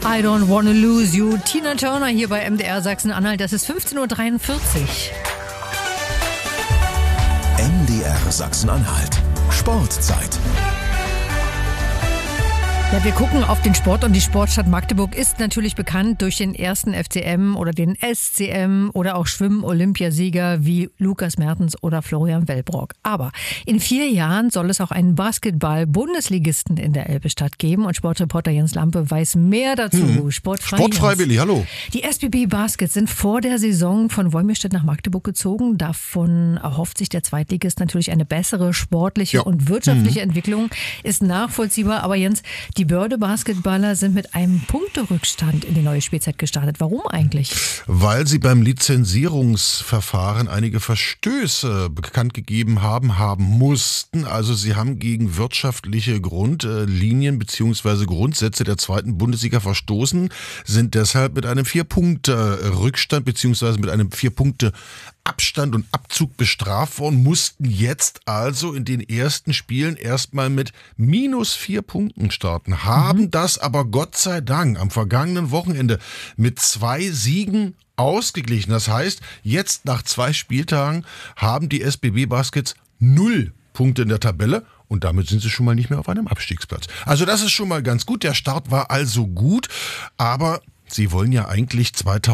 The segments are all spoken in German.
I don't wanna lose you. Tina Turner hier bei MDR Sachsen-Anhalt. Das ist 15:43 Uhr. MDR Sachsen-Anhalt. Sportzeit. Ja, wir gucken auf den Sport und die Sportstadt Magdeburg ist natürlich bekannt durch den ersten FCM oder den SCM oder auch Schwimmen-Olympiasieger wie Lukas Mertens oder Florian Wellbrock. Aber in 4 Jahren soll es auch einen Basketball-Bundesligisten in der Elbestadt geben und Sportreporter Jens Lampe weiß mehr dazu. Sportfrei, Willi, hallo. Die SBB Baskets sind vor der Saison von Wolmirstedt nach Magdeburg gezogen. Davon erhofft sich der Zweitligist natürlich eine bessere sportliche und wirtschaftliche Entwicklung. Ist nachvollziehbar, aber Jens, die Börde-Basketballer sind mit einem Punkterückstand in die neue Spielzeit gestartet. Warum eigentlich? Weil sie beim Lizenzierungsverfahren einige Verstöße bekannt gegeben haben mussten. Also sie haben gegen wirtschaftliche Grundlinien bzw. Grundsätze der zweiten Bundesliga verstoßen, sind deshalb mit einem 4-Punkte-Rückstand bzw. mit einem 4-Punkte-Abstand und Abzug bestraft worden, mussten jetzt also in den ersten Spielen erstmal mit -4 Punkten starten, haben das aber Gott sei Dank am vergangenen Wochenende mit 2 Siegen ausgeglichen. Das heißt, jetzt nach 2 Spieltagen haben die SBB Baskets 0 Punkte in der Tabelle. Und damit sind sie schon mal nicht mehr auf einem Abstiegsplatz. Also das ist schon mal ganz gut. Der Start war also gut, aber sie wollen ja eigentlich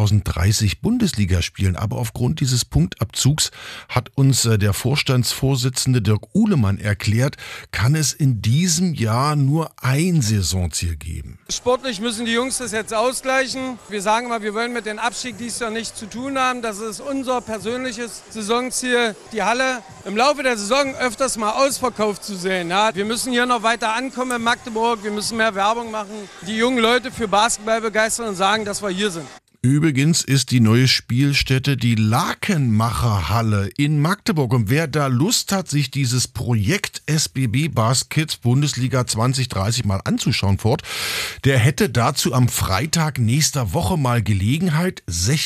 2030 Bundesliga spielen, aber aufgrund dieses Punktabzugs hat uns der Vorstandsvorsitzende Dirk Uhlemann erklärt, kann es in diesem Jahr nur ein Saisonziel geben. Sportlich müssen die Jungs das jetzt ausgleichen. Wir sagen immer, wir wollen mit dem Abstieg dieses Jahr nichts zu tun haben. Das ist unser persönliches Saisonziel, die Halle im Laufe der Saison öfters mal ausverkauft zu sehen. Ja, wir müssen hier noch weiter ankommen in Magdeburg, wir müssen mehr Werbung machen, die jungen Leute für Basketball begeistern und sagen, dass wir hier sind. Übrigens ist die neue Spielstätte die Lakenmacherhalle in Magdeburg. Und wer da Lust hat, sich dieses Projekt SBB Baskets Bundesliga 2030 mal anzuschauen der hätte dazu am Freitag nächster Woche mal Gelegenheit.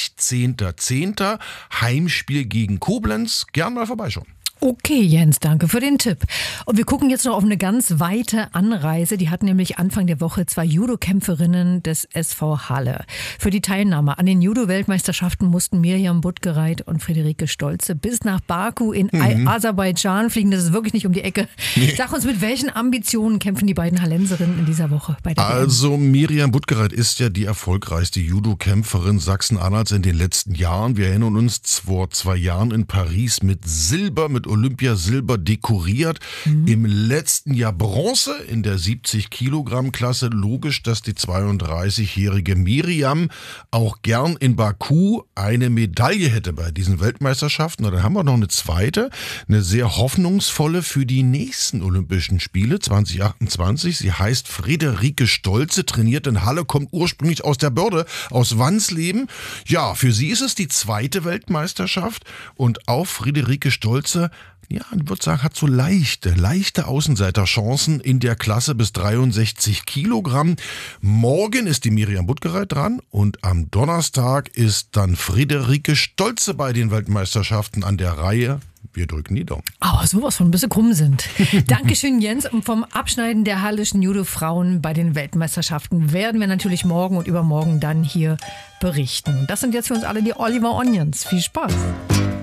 16.10. Heimspiel gegen Koblenz. Gern mal vorbeischauen. Okay, Jens, danke für den Tipp. Und wir gucken jetzt noch auf eine ganz weite Anreise. Die hatten nämlich Anfang der Woche 2 Judo-Kämpferinnen des SV Halle. Für die Teilnahme an den Judo-Weltmeisterschaften mussten Miriam Buttgereit und Friederike Stolze bis nach Baku in Aserbaidschan fliegen. Das ist wirklich nicht um die Ecke. Nee. Sag uns, mit welchen Ambitionen kämpfen die beiden Hallenserinnen in dieser Woche bei der WM? Miriam Buttgereit ist ja die erfolgreichste Judo-Kämpferin Sachsen-Anhalts in den letzten Jahren. Wir erinnern uns, vor 2 Jahren in Paris mit Olympiasilber dekoriert. Im letzten Jahr Bronze in der 70-Kilogramm-Klasse. Logisch, dass die 32-jährige Miriam auch gern in Baku eine Medaille hätte bei diesen Weltmeisterschaften. Und dann haben wir noch eine zweite, eine sehr hoffnungsvolle für die nächsten Olympischen Spiele 2028. Sie heißt Friederike Stolze, trainiert in Halle, kommt ursprünglich aus der Börde, aus Wansleben. Ja, für sie ist es die zweite Weltmeisterschaft und auch Friederike Stolze, ja, ich würde sagen, hat so leichte Außenseiterchancen in der Klasse bis 63 Kilogramm. Morgen ist die Miriam Buttgereit dran und am Donnerstag ist dann Friederike Stolze bei den Weltmeisterschaften an der Reihe. Wir drücken die Daumen. Aber sowas von ein bisschen krumm sind. Dankeschön, Jens. Und vom Abschneiden der hallischen Judo-Frauen bei den Weltmeisterschaften werden wir natürlich morgen und übermorgen dann hier berichten. Und das sind jetzt für uns alle die Oliver Onions. Viel Spaß.